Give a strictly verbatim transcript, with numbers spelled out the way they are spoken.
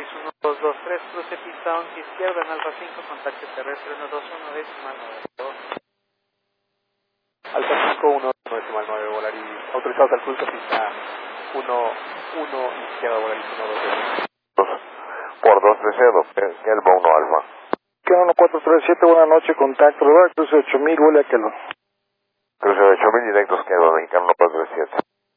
Volaris uno dos dos tres, cruce pista once izquierda en Alfa cinco, contacto terrestre uno dos uno decimal nueve dos. Alfa cinco uno decimal nueve Volaris, autorizados al cruce pista uno uno izquierda Volaris uno dos tres. Por dos tres cero, Kelvo uno Alfa. Que uno cuatro tres siete, buenas noches, contacto, ¿verdad? Cruce ocho mil, huele a que lo. Cruce ocho mil directos, Kelvo, mexicano uno cuatro tres siete.